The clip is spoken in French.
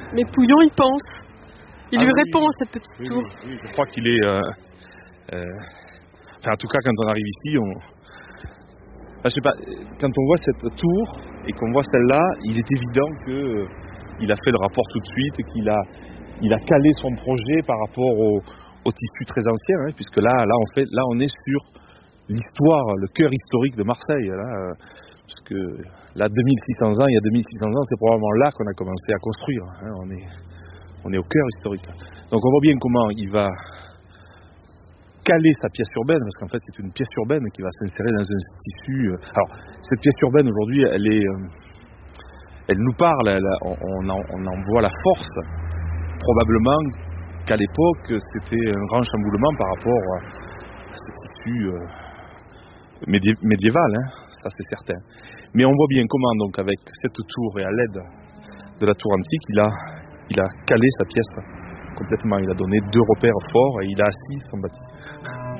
Mais Pouillon, il pense. Il lui répond à cette petite tour. Oui, je crois qu'il est... Enfin, en tout cas, quand on arrive ici, je sais pas, quand on voit cette tour et qu'on voit celle-là, il est évident qu'il a fait le rapport tout de suite, qu'il a calé son projet par rapport au tissu très ancien, hein, puisque là on est sur l'histoire, le cœur historique de Marseille. Là, parce que là, 2600 ans, il y a 2600 ans, c'est probablement là qu'on a commencé à construire. Hein, on est au cœur historique. Là. Donc on voit bien comment il va caler sa pièce urbaine, parce qu'en fait c'est une pièce urbaine qui va s'insérer dans un tissu. Alors cette pièce urbaine aujourd'hui, elle nous parle, on en voit la force. Probablement qu'à l'époque c'était un grand chamboulement par rapport à ce tissu médiéval, hein, ça c'est certain. Mais on voit bien comment donc avec cette tour et à l'aide de la tour antique, il a calé sa pièce complètement. Il a donné 2 repères forts et il a assis son bâti.